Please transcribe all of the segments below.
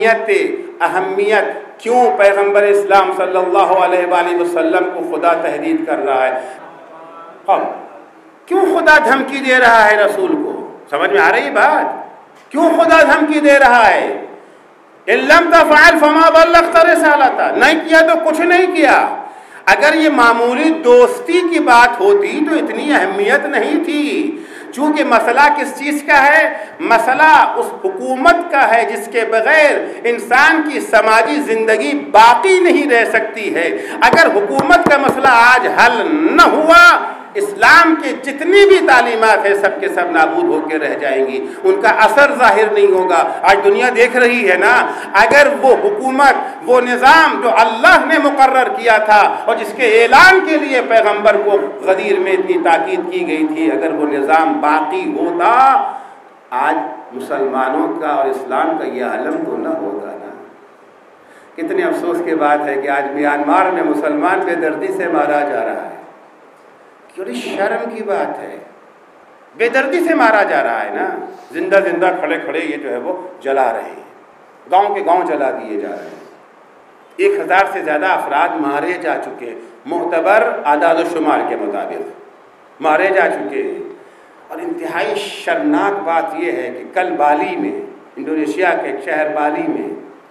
اہمیت کیوں پیغمبر اسلام صلی اللہ علیہ وآلہ وسلم کو خدا تحدید کر رہا ہے؟ کیوں خدا دھمکی دے رہا ہے رسول کو؟ سمجھ میں آ رہی بات؟ کیوں خدا دھمکی دے رہا ہے؟ ان لم تفعل فما بلغت رسالتہ، نہیں کیا تو کچھ نہیں کیا۔ اگر یہ معمولی دوستی کی بات ہوتی تو اتنی اہمیت نہیں تھی۔ چونکہ مسئلہ کس چیز کا ہے؟ مسئلہ اس حکومت کا ہے جس کے بغیر انسان کی سماجی زندگی باقی نہیں رہ سکتی ہے۔ اگر حکومت کا مسئلہ آج حل نہ ہوا، اسلام کے جتنی بھی تعلیمات ہیں سب کے سب نابود ہو کے رہ جائیں گی، ان کا اثر ظاہر نہیں ہوگا۔ آج دنیا دیکھ رہی ہے نا، اگر وہ حکومت، وہ نظام جو اللہ نے مقرر کیا تھا اور جس کے اعلان کے لیے پیغمبر کو غدیر میں اتنی تاکید کی گئی تھی، اگر وہ نظام باقی ہوتا، آج مسلمانوں کا اور اسلام کا یہ عالم تو نہ ہوگا نا۔ کتنے افسوس کی بات ہے کہ آج میانمار میں مسلمان بے دردی سے مارا جا رہا ہے۔ بڑی شرم کی بات ہے، بے دردی سے مارا جا رہا ہے نا۔ زندہ زندہ کھڑے کھڑے یہ جو ہے وہ جلا رہے ہیں، گاؤں کے گاؤں جلا دیے جا رہے ہیں۔ 1000 سے زیادہ افراد مارے جا چکے ہیں، معتبر اعداد و شمار کے مطابق مارے جا چکے ہیں۔ اور انتہائی شرمناک بات یہ ہے کہ کل بالی میں، انڈونیشیا کے ایک شہر بالی میں،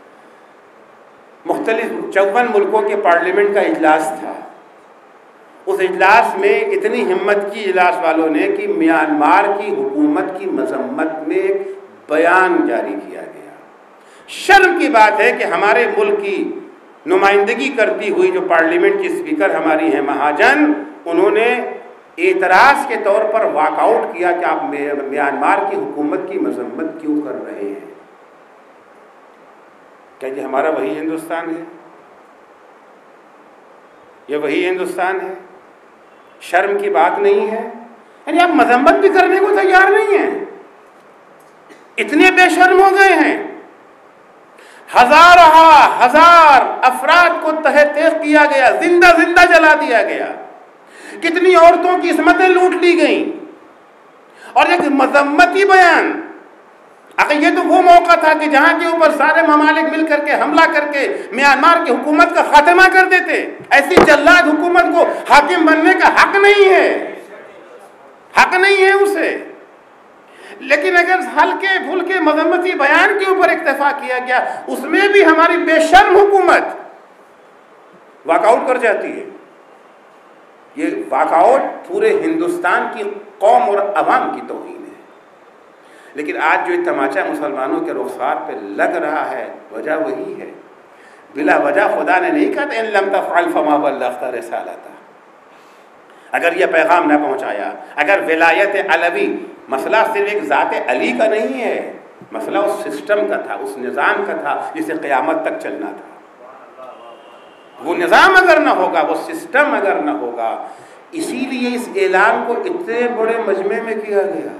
مختلف 54 ملکوں کے پارلیمنٹ کا اجلاس تھا۔ اس اجلاس میں اتنی ہمت کی اجلاس والوں نے کہ میانمار کی حکومت کی مذمت میں ایک بیان جاری کیا گیا۔ شرم کی بات ہے کہ ہمارے ملک کی نمائندگی کرتی ہوئی جو پارلیمنٹ کی اسپیکر ہماری ہیں مہاجن، انہوں نے اعتراض کے طور پر واک آؤٹ کیا کہ آپ میانمار کی حکومت کی مذمت کیوں کر رہے ہیں؟ کیا یہ ہمارا وہی ہندوستان ہے؟ یہ وہی ہندوستان ہے؟ شرم کی بات نہیں ہے؟ یعنی آپ مذمت بھی کرنے کو تیار نہیں ہیں، اتنے بے شرم ہو گئے ہیں۔ ہزار افراد کو تہہ تیغ کیا گیا، زندہ زندہ جلا دیا گیا، کتنی عورتوں کی عصمتیں لوٹ لی گئیں، اور ایک مذمتی بیان۔ اگر یہ تو وہ موقع تھا کہ جہاں کے اوپر سارے ممالک مل کر کے حملہ کر کے میانمار کی حکومت کا خاتمہ کر دیتے۔ ایسی جلاد حکومت کو حاکم بننے کا حق نہیں ہے، حق نہیں ہے اسے۔ لیکن اگر ہلکے پھلکے مذمتی بیان کے اوپر اکتفا کیا گیا، اس میں بھی ہماری بے شرم حکومت واک آؤٹ کر جاتی ہے۔ یہ واک آؤٹ پورے ہندوستان کی قوم اور عوام کی توہین ہے۔ لیکن آج جو تماچا مسلمانوں کے رخسار پہ لگ رہا ہے، وجہ وہی ہے۔ بلا وجہ خدا نے نہیں کہا ان لم تفعل فما بلغت رسالتہ۔ اگر یہ پیغام نہ پہنچایا، اگر ولایت علوی، مسئلہ صرف ایک ذات علی کا نہیں ہے، مسئلہ اس سسٹم کا تھا، اس نظام کا تھا جسے قیامت تک چلنا تھا۔ وہ نظام اگر نہ ہوگا، وہ سسٹم اگر نہ ہوگا، اسی لیے اس اعلان کو اتنے بڑے مجمع میں کیا گیا۔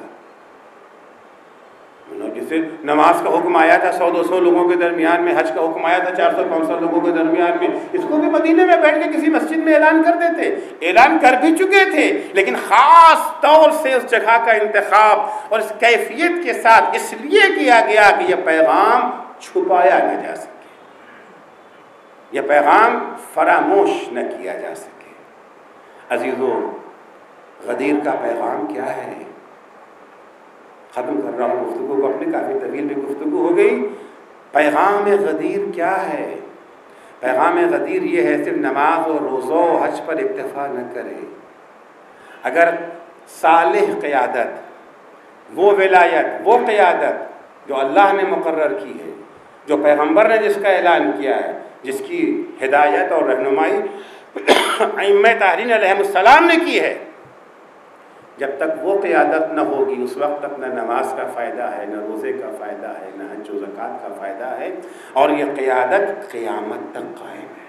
جسے نماز کا حکم آیا تھا 100-200 لوگوں کے درمیان میں، حج کا حکم آیا تھا 400-500 لوگوں کے درمیان میں، اس کو بھی مدینے میں بیٹھ کے کسی مسجد میں اعلان کر دیتے۔ اعلان کر بھی چکے تھے، لیکن خاص طور سے اس جگہ کا انتخاب اور اس کیفیت کے ساتھ اس لیے کیا گیا کہ یہ پیغام چھپایا نہ جا سکے، یہ پیغام فراموش نہ کیا جا سکے۔ عزیزو، غدیر کا پیغام کیا ہے؟ ختم کر رہا ہوں گفتگو کو اپنی، کافی طویل بھی گفتگو ہو گئی۔ پیغام غدیر کیا ہے؟ پیغام غدیر یہ ہے، صرف نماز و روزہ و حج پر اکتفا نہ کرے۔ اگر صالح قیادت، وہ ولایت، وہ قیادت جو اللہ نے مقرر کی ہے، جو پیغمبر نے جس کا اعلان کیا ہے، جس کی ہدایت اور رہنمائی ائمہ طاہرین علیہ السلام نے کی ہے، جب تک وہ قیادت نہ ہوگی، اس وقت تک نہ نماز کا فائدہ ہے، نہ روزے کا فائدہ ہے، نہ حج و زکوٰۃ کا فائدہ ہے، اور یہ قیادت قیامت تک قائم ہے۔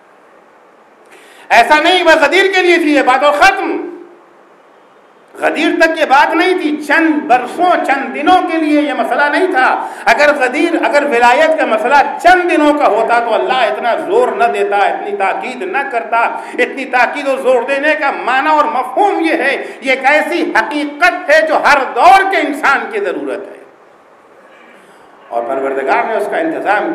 ایسا نہیں بس غدیر کے لیے تھی یہ بات اور ختم، غدیر تک یہ بات نہیں تھی، چند برسوں چند دنوں کے لیے یہ مسئلہ نہیں تھا۔ اگر ولایت کا مسئلہ چند دنوں کا ہوتا تو اللہ اتنا زور نہ دیتا، اتنی تاکید نہ کرتا۔ اتنی تاکید و زور دینے کا معنی اور مفہوم یہ ہے، یہ ایک ایسی حقیقت ہے جو ہر دور کے انسان کی ضرورت ہے، اور پروردگار نے اس کا انتظام